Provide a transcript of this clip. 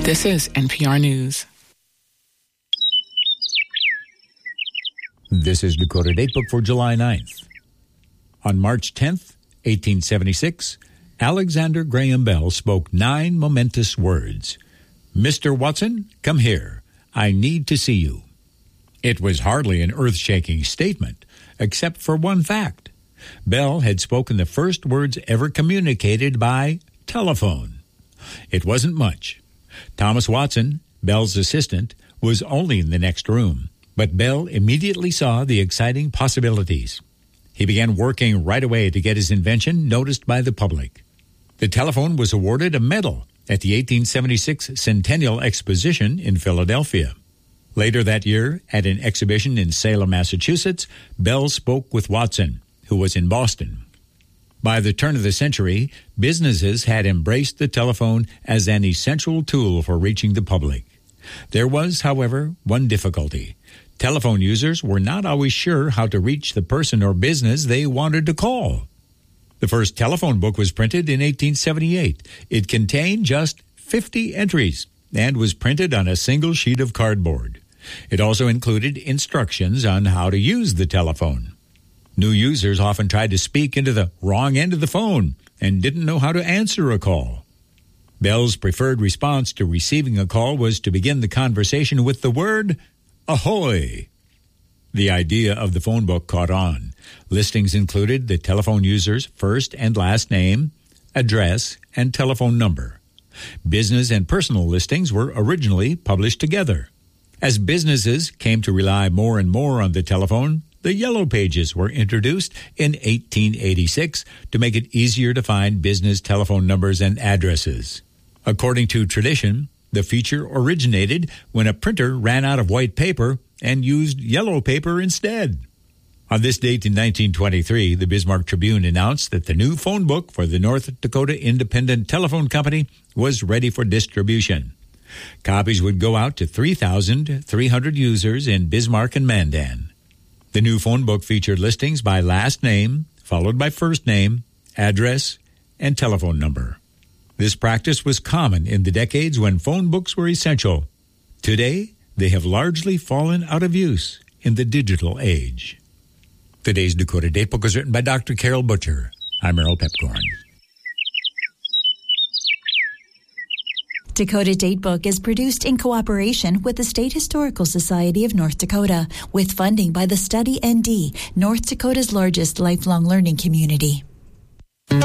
This is NPR News. This is Dakota Datebook for July 9th. On March 10th, 1876, Alexander Graham Bell spoke 9 momentous words. "Mr. Watson, come here. I need to see you." It was hardly an earth-shaking statement, except for one fact. Bell had spoken the first words ever communicated by telephone. It wasn't much. Thomas Watson, Bell's assistant, was only in the next room, but Bell immediately saw the exciting possibilities. He began working right away to get his invention noticed by the public. The telephone was awarded a medal at the 1876 Centennial Exposition in Philadelphia. Later that year, at an exhibition in Salem, Massachusetts, Bell spoke with Watson, who was in Boston. By the turn of the century, businesses had embraced the telephone as an essential tool for reaching the public. There was, however, one difficulty. Telephone users were not always sure how to reach the person or business they wanted to call. The first telephone book was printed in 1878. It contained just 50 entries and was printed on a single sheet of cardboard. It also included instructions on how to use the telephone. New users often tried to speak into the wrong end of the phone and didn't know how to answer a call. Bell's preferred response to receiving a call was to begin the conversation with the word, "Ahoy!" The idea of the phone book caught on. Listings included the telephone user's first and last name, address, and telephone number. Business and personal listings were originally published together. As businesses came to rely more and more on the telephone, the Yellow Pages were introduced in 1886 to make it easier to find business telephone numbers and addresses. According to tradition, the feature originated when a printer ran out of white paper and used yellow paper instead. On this date in 1923, the Bismarck Tribune announced that the new phone book for the North Dakota Independent Telephone Company was ready for distribution. Copies would go out to 3,300 users in Bismarck and Mandan. The new phone book featured listings by last name, followed by first name, address, and telephone number. This practice was common in the decades when phone books were essential. Today, they have largely fallen out of use in the digital age. Today's Dakota Datebook was written by Dr. Carol Butcher. I'm Errol Pepcorn. Dakota Datebook is produced in cooperation with the State Historical Society of North Dakota, with funding by the Study ND, North Dakota's largest lifelong learning community.